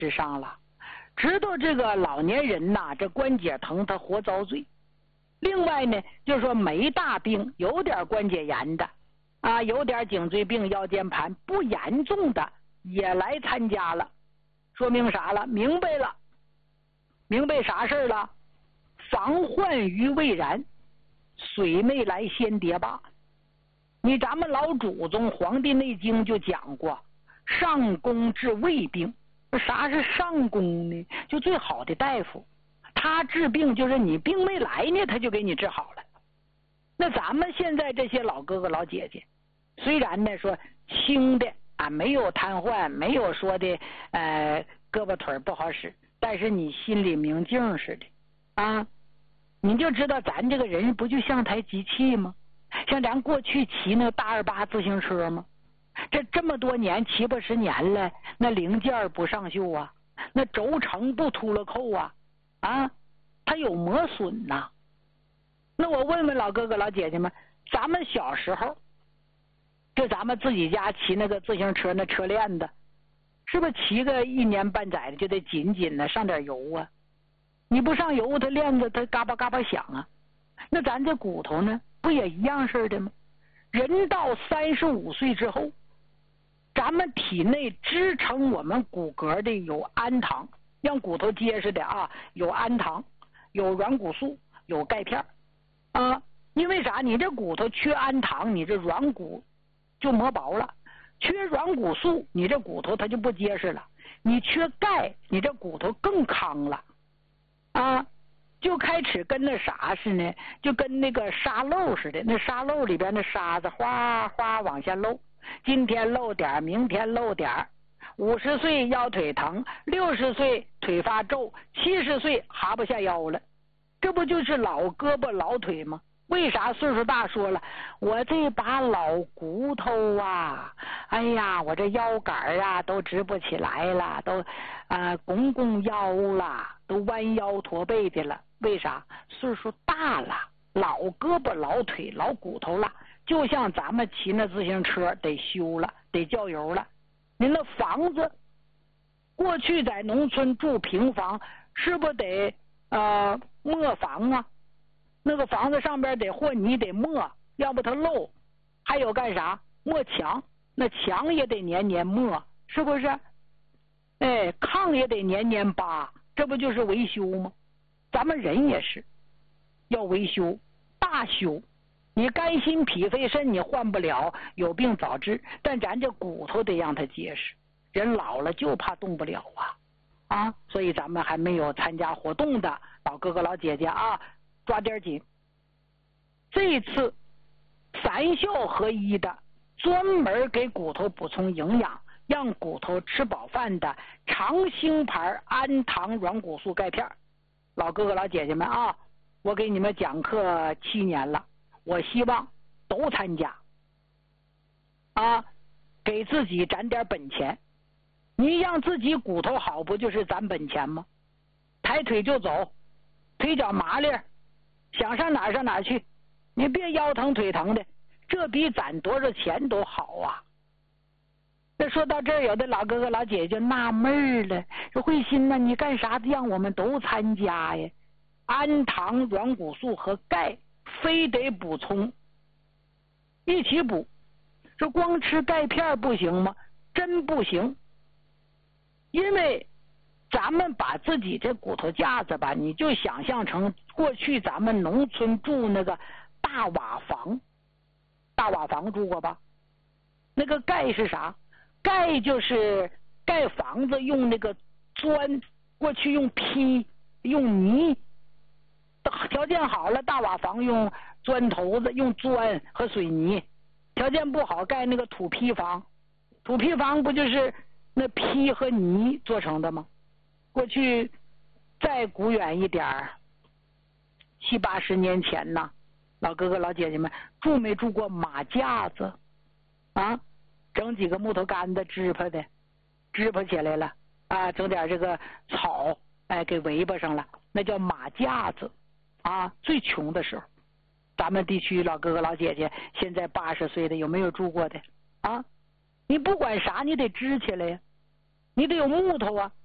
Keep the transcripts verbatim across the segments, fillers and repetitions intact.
之上了，知道这个老年人呐，这关节疼他活遭罪。另外呢，就是说没大病，有点关节炎的啊，有点颈椎病、腰间盘不严重的也来参加了，说明啥了？明白了，明白啥事了？防患于未然，水没来先跌罢。你咱们老祖宗《黄帝内经》就讲过，上工治未病。啥是上工呢？就最好的大夫，他治病就是你病没来呢，他就给你治好了。那咱们现在这些老哥哥老姐姐，虽然呢说轻的啊，没有瘫痪，没有说的呃胳膊腿不好使，但是你心里明镜似的啊，你就知道咱这个人不就像台机器吗？像咱过去骑那大二八自行车吗？这这么多年七八十年了，那零件不上锈啊，那轴承不秃了扣啊，啊，它有磨损呐、啊。那我问问老哥哥老姐姐们，咱们小时候就咱们自己家骑那个自行车那车链子，是不是骑个一年半载的就得紧紧的上点油啊？你不上油，它链子它嘎巴嘎巴响啊。那咱这骨头呢，不也一样似的吗？人到三十五岁之后，咱们体内支撑我们骨骼的有氨糖，让骨头结实的啊，有氨糖，有软骨素，有钙片啊。因为啥？你这骨头缺氨糖，你这软骨就磨薄了；缺软骨素，你这骨头它就不结实了；你缺钙，你这骨头更康了啊。就开始跟那啥似的，就跟那个沙漏似的，那沙漏里边的沙子哗哗往下漏，今天漏点，明天漏点。五十岁腰腿疼，六十岁腿发皱，七十岁哈不下腰了，这不就是老胳膊老腿吗？为啥岁数大说了，我这把老骨头啊，哎呀，我这腰杆啊都直不起来了，都啊拱拱腰了，都弯腰驼背的了。为啥？岁数大了，老胳膊老腿老骨头了，就像咱们骑那自行车得修了，得浇油了。您那房子过去在农村住平房，是不是得呃磨房啊？那个房子上边得和泥得磨，要不它漏。还有干啥？磨墙，那墙也得年年磨，是不是？哎，炕也得年年扒，这不就是维修吗？咱们人也是要维修，大修。你肝心脾肺肾你换不了，有病早治，但咱这骨头得让它结实。人老了就怕动不了啊啊！所以咱们还没有参加活动的老哥哥老姐姐啊，抓点紧。这一次三效合一的，专门给骨头补充营养，让骨头吃饱饭的长兴牌氨糖软骨素钙片。老哥哥老姐姐们啊，我给你们讲课七年了，我希望都参加啊，给自己攒点本钱。你让自己骨头好，不就是攒本钱吗？抬腿就走，腿脚麻利，想上哪儿上哪儿去，你别腰疼腿疼的，这比攒多少钱都好啊。那说到这儿，有的老哥哥老姐姐就纳闷了，说慧心呢，你干啥让我们都参加呀？氨糖软骨素和钙非得补充，一起补。说光吃钙片不行吗？真不行。因为咱们把自己这骨头架子吧，你就想象成过去咱们农村住那个大瓦房，大瓦房住过吧？那个钙是啥？钙就是盖房子用那个砖，过去用坯用泥，条件好了大瓦房用砖头子，用砖和水泥，条件不好盖那个土坯房，土坯房不就是那坯和泥做成的吗？过去再古远一点七八十年前呢，老哥哥老姐姐们住没住过马架子啊？整几个木头杆子支趴的，支趴起来了啊，整点这个草，哎，给围巴上了，那叫马架子啊。最穷的时候，咱们地区老哥哥老姐姐现在八十岁的有没有住过的啊？你不管啥，你得支起来呀，你得有木头啊。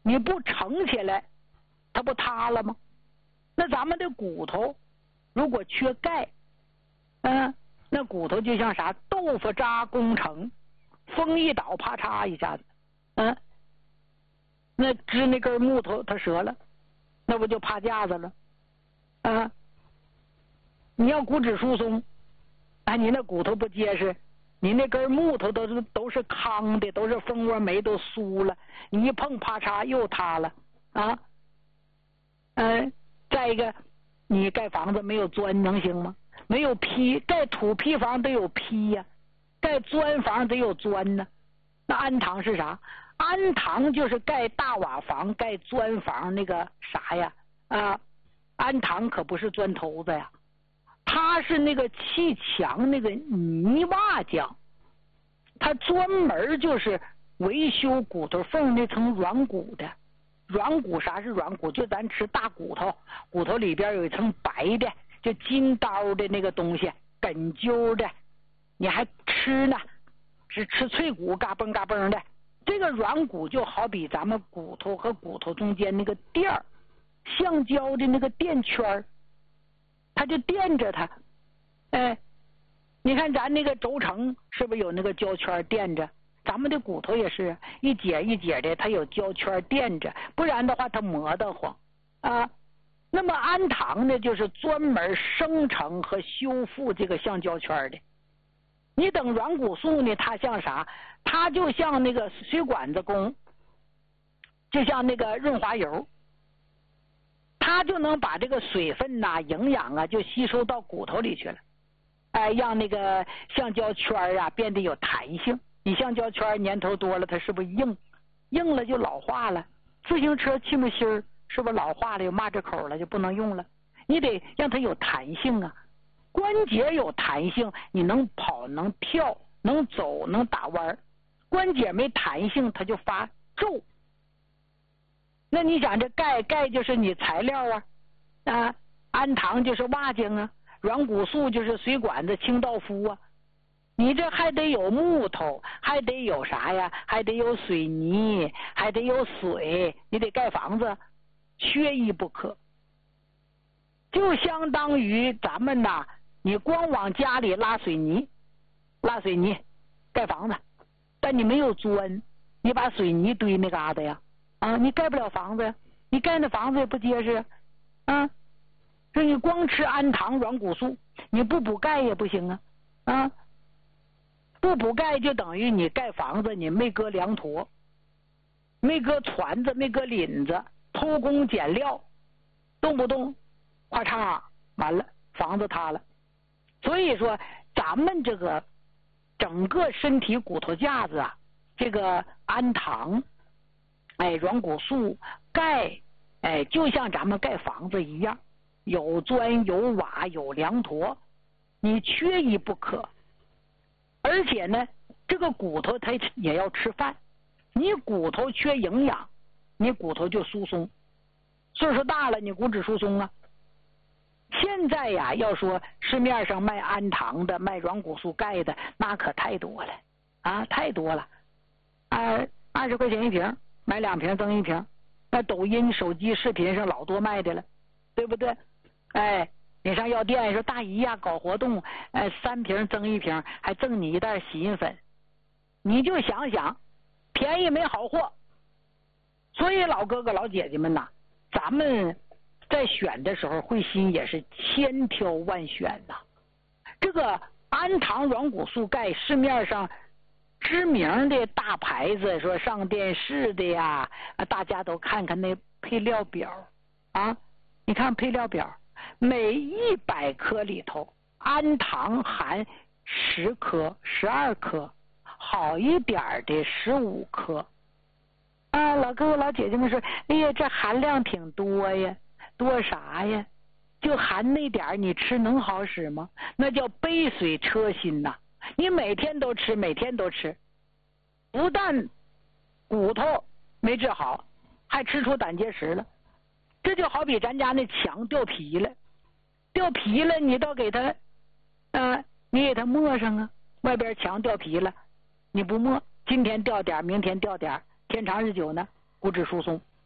你不撑起来，它不塌了吗？那咱们的骨头如果缺钙，嗯，那骨头就像啥豆腐渣工程，风一倒，啪嚓一下子，嗯，那支那根木头它折了，那不就趴架子了？啊，你要骨质疏松，啊，你那骨头不结实，你那根木头都是都是糠的，都是蜂窝煤都酥了，你一碰啪嚓又塌了啊！嗯，再一个，你盖房子没有砖能行吗？没有坯，盖土坯房得有坯呀、啊，盖砖房得有砖呢。那安堂是啥？安堂就是盖大瓦房、盖砖房那个啥呀？啊，安堂可不是砖头子呀，它是那个砌墙那个泥瓦匠，他专门就是维修骨头缝那层软骨的。软骨啥是软骨？就咱吃大骨头，骨头里边有一层白的，就筋刀的那个东西，梗揪的，你还吃呢？是吃脆骨，嘎嘣嘎嘣的。这个软骨就好比咱们骨头和骨头中间那个垫儿，橡胶的那个垫圈儿，它就垫着它。哎，你看咱那个轴承是不是有那个胶圈垫着？咱们的骨头也是一节一节的，它有胶圈垫着，不然的话它磨得慌啊。那么安堂呢，就是专门生成和修复这个橡胶圈的。你等软骨素呢，它像啥？它就像那个水管子工，就像那个润滑油，它就能把这个水分呐、啊、营养啊，就吸收到骨头里去了，哎，让那个橡胶圈啊变得有弹性。你橡胶圈年头多了，它是不是硬？硬了就老化了。自行车气木芯儿是不是老化了，有蚂蚱口了，就不能用了？你得让它有弹性啊。关节有弹性，你能跑，能跳，能走，能打弯。关节没弹性，它就发皱。那你想这钙，钙就是你材料啊，啊，氨糖就是瓦匠啊，软骨素就是水管子清道夫啊。你这还得有木头，还得有啥呀？还得有水泥，还得有水，你得盖房子，缺一不可。就相当于咱们呐，你光往家里拉水泥，拉水泥盖房子，但你没有砖，你把水泥堆那嘎达呀，啊，你盖不了房子呀，你盖那房子也不结实啊。说你光吃氨糖软骨素，你不补钙也不行啊，啊。不补钙就等于你盖房子你没搁梁坨，没搁椽子，没搁檩子，偷工减料，动不动咔嚓完了，房子塌了。所以说咱们这个整个身体骨头架子啊，这个氨糖，哎，软骨素、钙，哎，就像咱们盖房子一样，有砖有瓦有梁坨，你缺一不可。而且呢，这个骨头它也要吃饭，你骨头缺营养，你骨头就疏松，岁数大了你骨质疏松啊。现在呀，要说市面上卖氨糖的、卖软骨素、钙的，那可太多了啊，太多了。二二十块钱一瓶，买两瓶赠一瓶，那抖音、手机视频上老多卖的了，对不对？哎。你上药店说大姨呀、啊、搞活动，哎，三瓶赠一瓶，还赠你一袋洗衣粉，你就想想，便宜没好货。所以老哥哥老姐姐们呐，咱们在选的时候慧心也是千挑万选呐。这个氨糖软骨素钙市面上知名的大牌子，说上电视的呀，大家都看看那配料表啊，你看配料表。每一百克里头，氨糖含十克、十二克，好一点的十五克。啊，老哥哥、老姐姐们说，哎呀，这含量挺多呀，多啥呀？就含那点儿，你吃能好使吗？那叫杯水车薪呐！你每天都吃，每天都吃，不但骨头没治好，还吃出胆结石了。这就好比咱家那墙掉皮了，掉皮了，你倒给它，啊，你给它抹上啊。外边墙掉皮了，你不抹，今天掉点，明天掉点，天长日久呢，骨质疏松，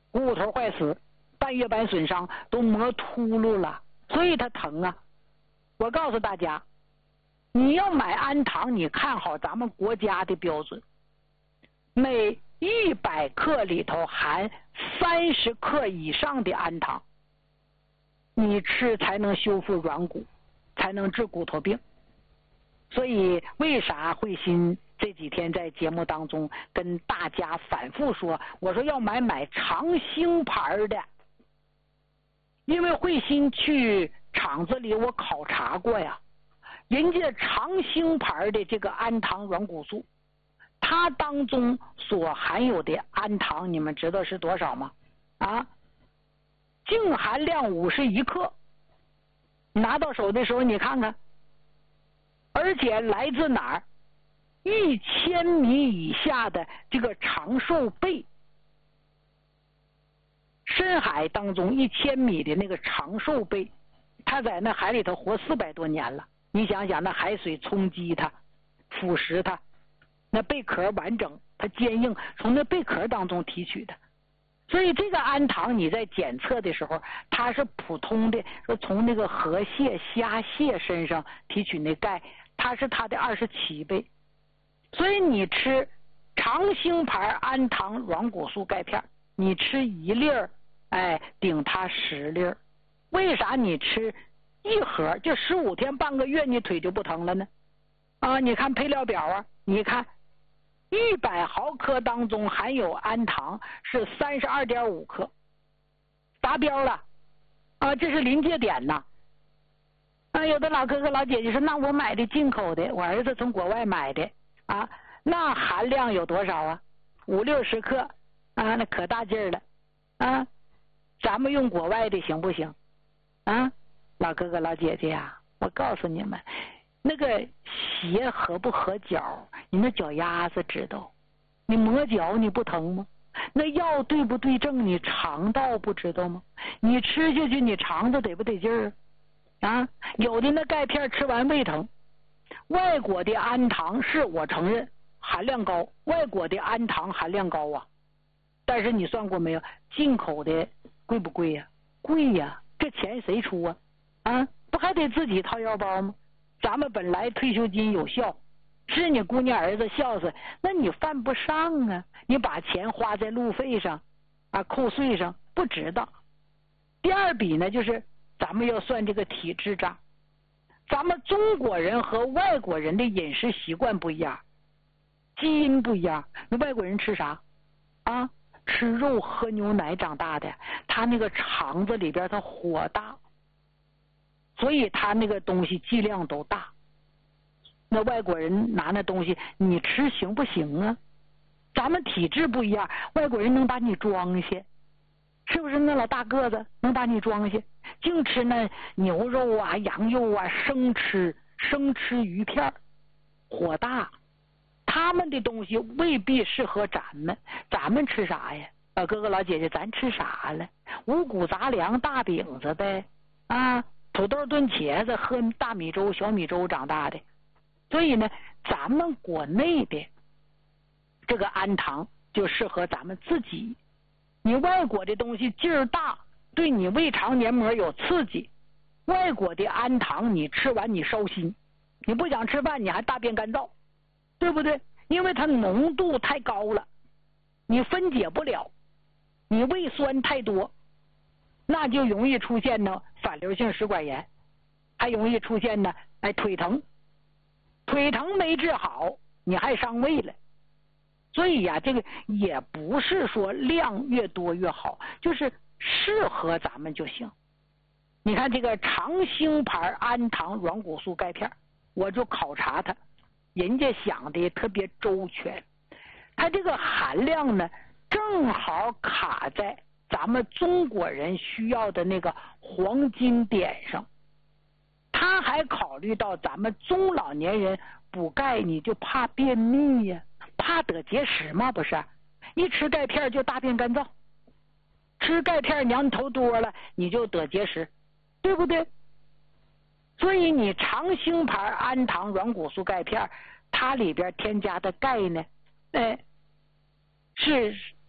骨头坏死，半月板损伤，都磨秃噜了，所以它疼啊。我告诉大家，你要买氨糖，你看好咱们国家的标准，每一百克里头含三十克以上的氨糖，你吃才能修复软骨，才能治骨头病。所以为啥慧心这几天在节目当中跟大家反复说，我说要买买长兴牌的，因为慧心去厂子里我考察过呀，人家长兴牌的这个氨糖软骨素，它当中所含有的氨糖，你们知道是多少吗？啊，净含量五十一克，拿到手的时候你看看，而且来自哪儿？一千米以下的这个长寿贝，深海当中一千米的那个长寿贝，它在那海里头活四百多年了。你想想，那海水冲击它，腐蚀它，那贝壳完整，它坚硬，从那贝壳当中提取的。所以这个氨糖你在检测的时候，它是普通的，说从那个河蟹、虾蟹身上提取那钙，它是它的二十七倍。所以你吃长兴牌氨糖软骨素钙片，你吃一粒儿，哎，顶它十粒儿。为啥你吃一盒就十五天半个月你腿就不疼了呢？啊，你看配料表啊，你看一百毫克当中含有氨糖是三十二点五克，达标了啊，这是临界点呐。啊，有的老哥哥老姐姐说，那我买的进口的，我儿子从国外买的啊，那含量有多少啊？五六十克啊，那可大劲儿了啊！咱们用国外的行不行？啊，老哥哥老姐姐呀、啊，我告诉你们，那个鞋合不合脚，你那脚丫子知道。你磨脚你不疼吗？那药对不对症，你肠道不知道吗？你吃下去你肠子得不得劲儿啊？有的那钙片吃完胃疼。外国的氨糖是我承认含量高，外国的氨糖含量高啊，但是你算过没有？进口的贵不贵呀、啊？贵呀、啊，这钱谁出啊？啊，不还得自己掏腰包吗？咱们本来退休金有效，是你姑娘儿子孝顺，那你犯不上啊！你把钱花在路费上，啊，扣税上，不值当。第二笔呢，就是咱们要算这个体质账。咱们中国人和外国人的饮食习惯不一样，基因不一样。那外国人吃啥啊？吃肉喝牛奶长大的，他那个肠子里边他火大，所以他那个东西剂量都大。那外国人拿那东西你吃行不行啊？咱们体质不一样，外国人能把你装下，是不是？那老大个子能把你装下，净吃那牛肉啊、羊肉啊，生吃生吃鱼片，火大。他们的东西未必适合咱们，咱们吃啥呀？老哥哥老姐姐，咱吃啥了？五谷杂粮大饼子呗，啊，土豆炖茄子，喝大米粥、小米粥长大的。所以呢，咱们国内的这个氨糖就适合咱们自己。你外国的东西劲儿大，对你胃肠黏膜有刺激。外国的氨糖你吃完你烧心，你不想吃饭，你还大便干燥，对不对？因为它浓度太高了，你分解不了，你胃酸太多，那就容易出现呢反流性食管炎，还容易出现呢哎腿疼，腿疼没治好，你还伤胃了。所以呀、啊，这个也不是说量越多越好，就是适合咱们就行。你看这个长兴牌氨糖软骨素钙片，我就考察它，人家想的特别周全，它这个含量呢，正好卡在咱们中国人需要的那个黄金点上。他还考虑到咱们中老年人补钙，你就怕便秘呀、啊，怕得结石吗？不是，一吃钙片就大便干燥，吃钙片娘头多了，你就得结石，对不对？所以你长兴牌氨糖软骨素钙片，它里边添加的钙呢，哎，是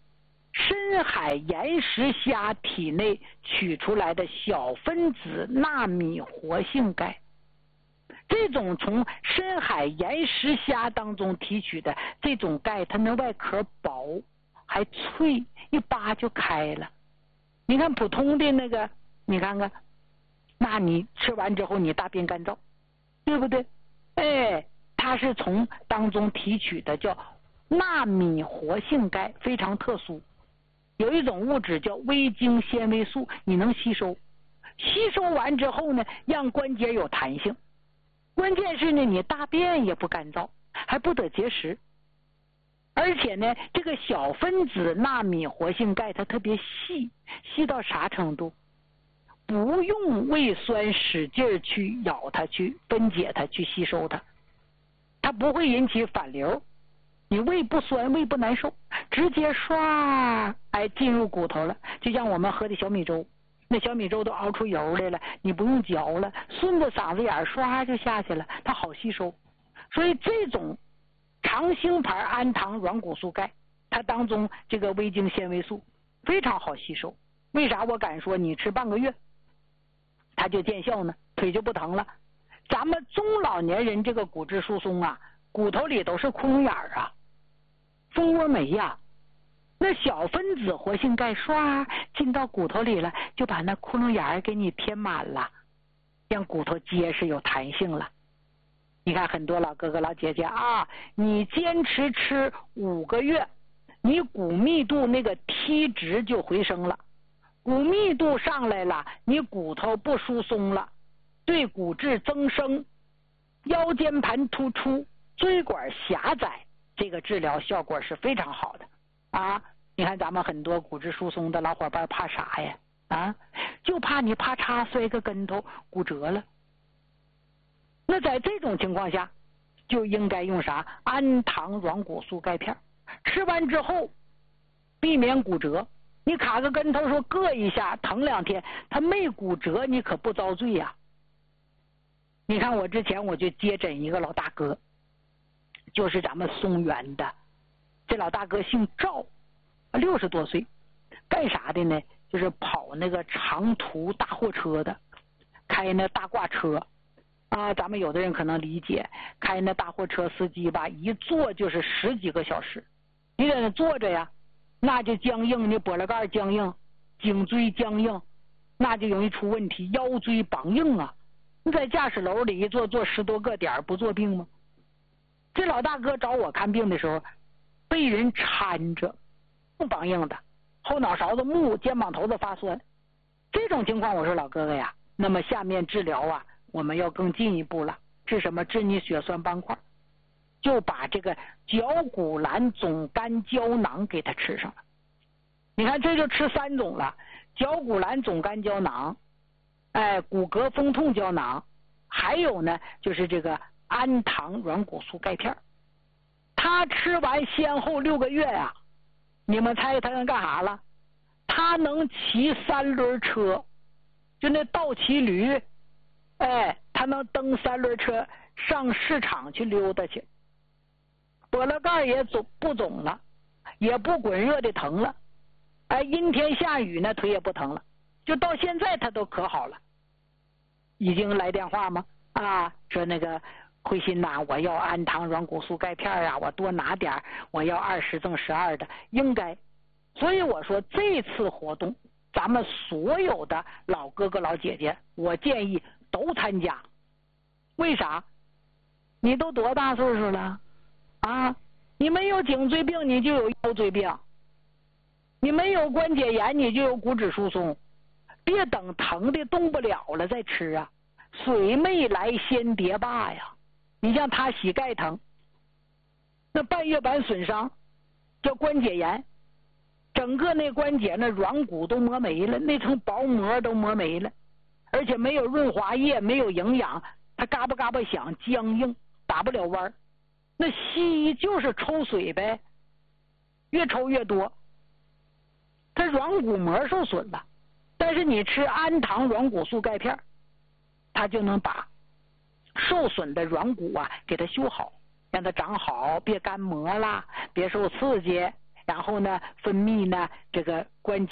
深海岩石虾体内取出来的小分子纳米活性钙。这种从深海岩石虾当中提取的这种钙，它那外壳薄还脆，一扒就开了。你看普通的那个，你看看，那你吃完之后你大便干燥，对不对？哎，它是从当中提取的叫纳米活性钙，非常特殊。有一种物质叫微晶纤维素，你能吸收，吸收完之后呢，让关节有弹性。关键是呢，你大便也不干燥，还不得结石。而且呢，这个小分子纳米活性钙它特别细，细到啥程度？不用胃酸使劲去咬它，去分解它，去吸收它，它不会引起反流。你胃不酸，胃不难受，直接唰，哎，进入骨头了。就像我们喝的小米粥，那小米粥都熬出油来了，你不用嚼了，顺着嗓子眼唰就下去了，它好吸收。所以这种长兴牌氨糖软骨素钙，它当中这个微晶纤维素非常好吸收。为啥我敢说你吃半个月它就见效呢？腿就不疼了。咱们中老年人这个骨质疏松啊，骨头里都是窟窿眼儿啊，蜂窝煤呀、啊，那小分子活性钙唰进到骨头里了，就把那窟窿眼儿给你填满了，让骨头结实有弹性了。你看很多老哥哥老姐姐啊，你坚持吃五个月，你骨密度那个 T 值就回升了，骨密度上来了，你骨头不疏松了，对骨质增生、腰间盘突出、椎管狭窄，这个治疗效果是非常好的啊！你看咱们很多骨质疏松的老伙伴怕啥呀？啊，就怕你啪嚓摔个跟头骨折了。那在这种情况下，就应该用啥？氨糖软骨素钙片，吃完之后避免骨折。你卡个跟头说硌一下疼两天，他没骨折，你可不遭罪呀、啊。你看我之前我就接诊一个老大哥，就是咱们松原的，这老大哥姓赵，六十多岁，干啥的呢？就是跑那个长途大货车的，开那大挂车啊。咱们有的人可能理解，开那大货车司机吧，一坐就是十几个小时，你在那坐着呀，那就僵硬，你脖子盖僵硬，颈椎僵硬，那就容易出问题，腰椎绑硬啊。你在驾驶楼里一坐坐十多个点，不做病吗？这老大哥找我看病的时候，被人搀着，不绑硬的，后脑勺子木，肩膀头子发酸。这种情况，我说老哥哥呀，那么下面治疗啊，我们要更进一步了，治什么？治你血栓斑块，就把这个角骨蓝总苷胶囊给他吃上了。你看这就吃三种了，角骨蓝总苷胶囊，哎，骨骼风痛胶囊，还有呢就是这个氨糖软骨素钙片。他吃完先后六个月呀、啊，你们猜他能干啥了？他能骑三轮车，就那倒骑驴，哎，他能蹬三轮车上市场去溜达去，脖子盖也肿不肿了，也不滚热的疼了，哎，阴天下雨呢腿也不疼了，就到现在他都可好了。已经来电话吗？啊，说那个慧心呐、啊，我要氨糖软骨素钙片啊，我多拿点，我要二十赠十二的，应该。所以我说这次活动，咱们所有的老哥哥老姐姐，我建议都参加。为啥？你都多大岁数了？啊，你没有颈椎病，你就有腰椎病；你没有关节炎，你就有骨质疏松。别等疼的动不了了再吃啊！水没来先跌罢呀！你像他膝盖疼，那半月板损伤叫关节炎，整个那关节那软骨都磨没了，那层薄膜都磨没了，而且没有润滑液，没有营养，它嘎巴嘎巴响，僵硬，打不了弯。那西医就是抽水呗，越抽越多，它软骨膜受损了。但是你吃氨糖软骨素钙片，它就能把受损的软骨啊给它修好，让它长好，别干磨啦，别受刺激， 然后呢分泌呢这个关节